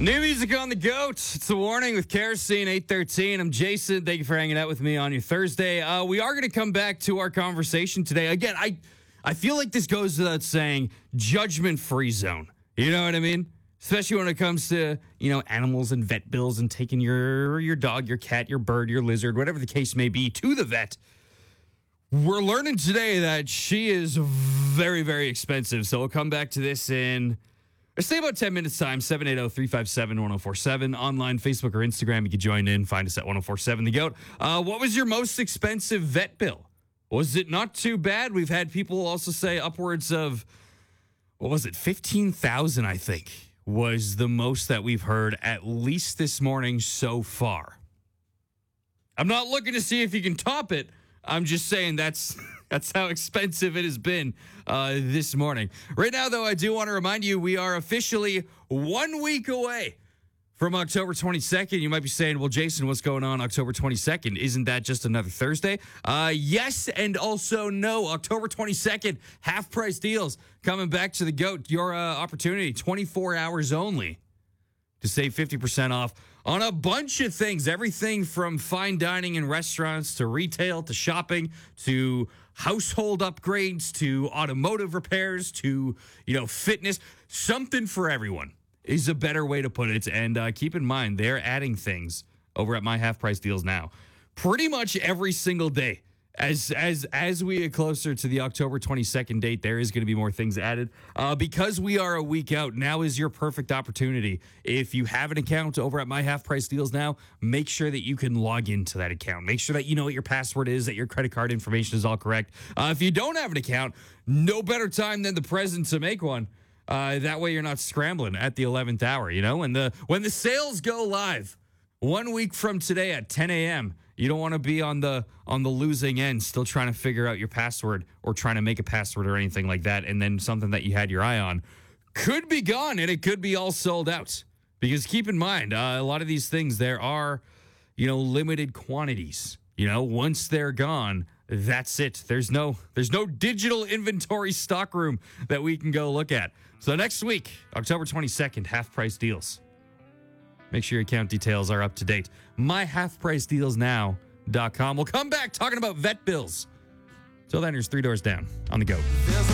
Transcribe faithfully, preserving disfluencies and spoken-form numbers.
New music on the goat. It's the Warning with Kerosene eight thirteen. I'm Jason. Thank you for hanging out with me on your Thursday. Uh, we are going to come back to our conversation today. Again, I I feel like this goes without saying, judgment-free zone. You know what I mean? Especially when it comes to, you know, animals and vet bills and taking your your dog, your cat, your bird, your lizard, whatever the case may be, to the vet. We're learning today that she is very, very expensive. So we'll come back to this in, let's say, about ten minutes time. seven eight zero, three five seven, one zero four seven. Online, Facebook, or Instagram. You can join in. Find us at one zero four seven The Goat. Uh, what was your most expensive vet bill? Was it not too bad? We've had people also say upwards of, what was it, fifteen thousand dollars, I think, was the most that we've heard, at least this morning so far. I'm not looking to see if you can top it. I'm just saying that's that's how expensive it has been uh, this morning. Right now, though, I do want to remind you we are officially one week away from October twenty-second. You might be saying, well, Jason, what's going on October twenty-second? Isn't that just another Thursday? Uh, yes, and also no. October twenty-second, half-price deals coming back to the GOAT. Your uh, opportunity, twenty-four hours only to save fifty percent off on a bunch of things. Everything from fine dining and restaurants to retail to shopping to household upgrades to automotive repairs to, you know, fitness. Something for everyone is a better way to put it. And uh, keep in mind, they're adding things over at My Half Price Deals now pretty much every single day. As as as we get closer to the October twenty-second date, there is going to be more things added. Uh, because we are a week out, now is your perfect opportunity. If you have an account over at My Half Price Deals now, make sure that you can log into that account. Make sure that you know what your password is, that your credit card information is all correct. Uh, if you don't have an account, no better time than the present to make one. Uh, that way you're not scrambling at the eleventh hour, you know? And the when the sales go live one week from today at ten a.m., you don't want to be on the on the losing end, still trying to figure out your password or trying to make a password or anything like that, and then something that you had your eye on could be gone, and it could be all sold out. Because keep in mind, uh, a lot of these things, there are, you know, limited quantities. You know, once they're gone, that's it. There's no there's no digital inventory stock room that we can go look at. So next week, October twenty-second, half-price deals. Make sure your account details are up to date. my half price deals now dot com. We'll come back talking about vet bills. Till then, here's Three Doors Down on the Go.